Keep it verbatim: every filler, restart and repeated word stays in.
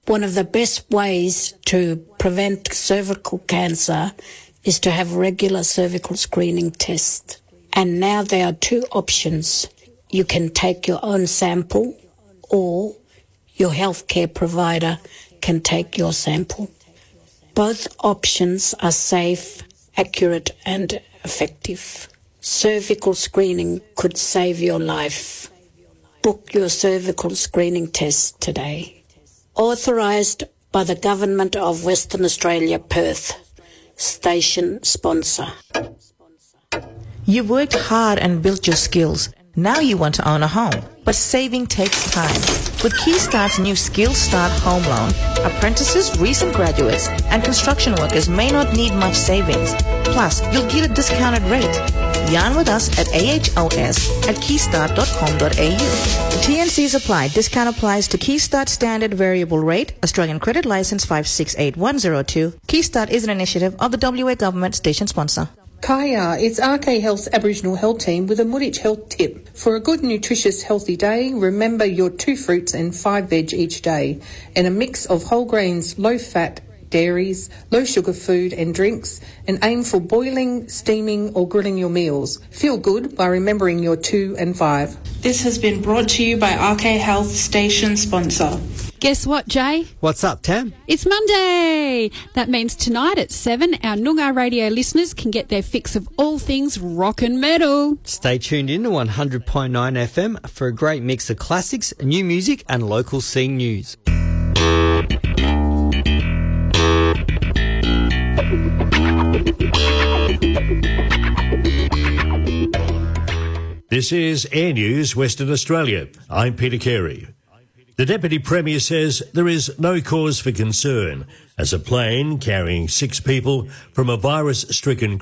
One of the best ways to prevent cervical cancer is to have regular cervical screening tests. And now there are two options. You can take your own sample, or your healthcare provider can take your sample. Both options are safe, accurate and effective. Cervical screening could save your life. Book your cervical screening test today. Authorised by the Government of Western Australia, Perth. Station sponsor. You've worked hard and built your skills. Now you want to own a home, but saving takes time. With Keystart's new Skills Start Home Loan, apprentices, recent graduates, and construction workers may not need much savings. Plus, you'll get a discounted rate. Yarn with us at A H O S at keystart dot com dot A U. T N Cs apply. Discount applies to Keystart Standard Variable Rate, Australian Credit License five six eight one zero two. Keystart is an initiative of the W A Government, station sponsor. Kaya, it's R K Health's Aboriginal Health Team with a Mooditch Health tip. For a good, nutritious, healthy day, remember your two fruits and five veg each day, and a mix of whole grains, low-fat, dairies, low-sugar food and drinks, and aim for boiling, steaming or grilling your meals. Feel good by remembering your two and five. This has been brought to you by R K Health, station sponsor. Guess what, Jay? What's up, Tam? It's Monday. That means tonight at seven, our Noongar radio listeners can get their fix of all things rock and metal. Stay tuned in to one hundred point nine F M for a great mix of classics, new music and local scene news. This is Air News Western Australia. I'm Peter Carey. The Deputy Premier says there is no cause for concern as a plane carrying six people from a virus-stricken